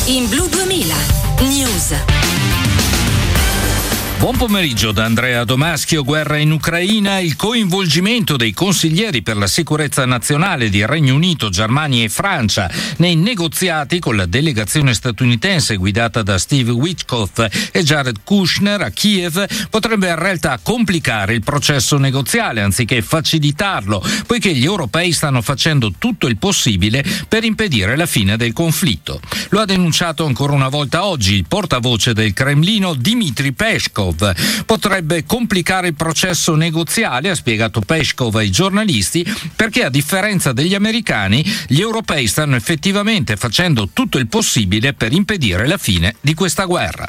In Blu 2000 News. Buon pomeriggio da Andrea Domaschio. Guerra in Ucraina, il coinvolgimento dei consiglieri per la sicurezza nazionale di Regno Unito, Germania e Francia nei negoziati con la delegazione statunitense guidata da Steve Witkoff e Jared Kushner a Kiev potrebbe in realtà complicare il processo negoziale anziché facilitarlo, poiché gli europei stanno facendo tutto il possibile per impedire la fine del conflitto. Lo ha denunciato ancora una volta oggi il portavoce del Cremlino Dmitry Peskov. Potrebbe complicare il processo negoziale, ha spiegato Peskov ai giornalisti, perché a differenza degli americani, gli europei stanno effettivamente facendo tutto il possibile per impedire la fine di questa guerra.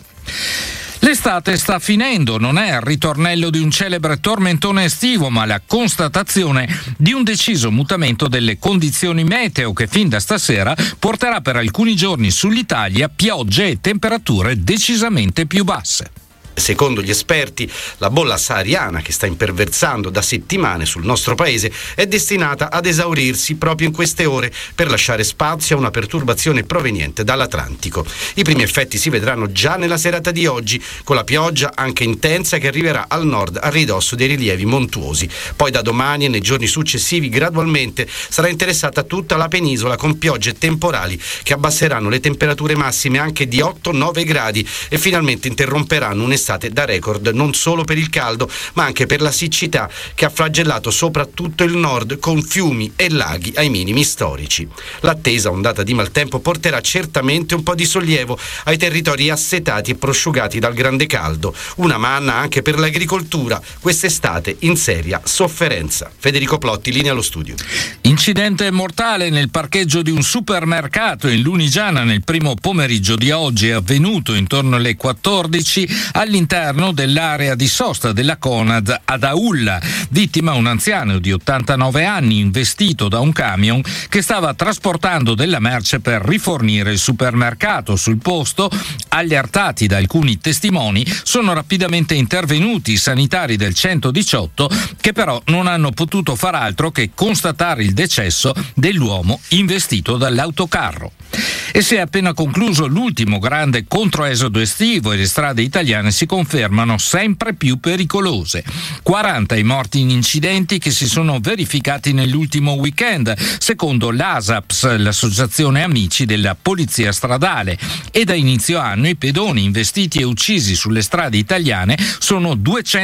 L'estate sta finendo, non è il ritornello di un celebre tormentone estivo, ma la constatazione di un deciso mutamento delle condizioni meteo che fin da stasera porterà per alcuni giorni sull'Italia piogge e temperature decisamente più basse. Secondo gli esperti, la bolla sahariana che sta imperversando da settimane sul nostro paese è destinata ad esaurirsi proprio in queste ore per lasciare spazio a una perturbazione proveniente dall'Atlantico. I primi effetti si vedranno già nella serata di oggi, con la pioggia anche intensa che arriverà al nord a ridosso dei rilievi montuosi. Poi da domani e nei giorni successivi gradualmente sarà interessata tutta la penisola con piogge temporali che abbasseranno le temperature massime anche di 8-9 gradi e finalmente interromperanno un'estate da record non solo per il caldo ma anche per la siccità che ha flagellato soprattutto il nord con fiumi e laghi ai minimi storici. L'attesa ondata di maltempo porterà certamente un po' di sollievo ai territori assetati e prosciugati dal grande caldo, una manna anche per l'agricoltura quest'estate in seria sofferenza. Federico Plotti, linea allo studio. Incidente mortale nel parcheggio di un supermercato in Lunigiana nel primo pomeriggio di oggi, è avvenuto intorno alle 14 all'interno dell'area di sosta della Conad ad Aulla. Vittima un anziano di 89 anni investito da un camion che stava trasportando della merce per rifornire il supermercato. Sul posto, allertati da alcuni testimoni, sono rapidamente intervenuti i sanitari del 118 che però non hanno potuto far altro che constatare il decesso dell'uomo investito dall'autocarro. E si è appena concluso l'ultimo grande controesodo estivo e le strade italiane si confermano sempre più pericolose. 40 i morti in incidenti che si sono verificati nell'ultimo weekend, secondo l'ASAPS, l'associazione amici della polizia stradale, e da inizio anno i pedoni investiti e uccisi sulle strade italiane sono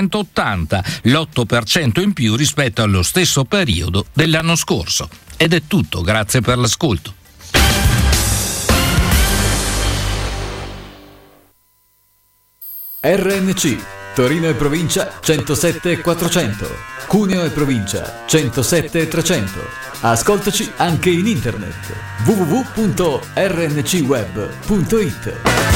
280, l'8% in più rispetto allo stesso periodo dell'anno scorso. Ed è tutto, grazie per l'ascolto. RNC Torino e provincia 107 400, Cuneo e provincia 107 300. Ascoltaci anche in internet www.rncweb.it.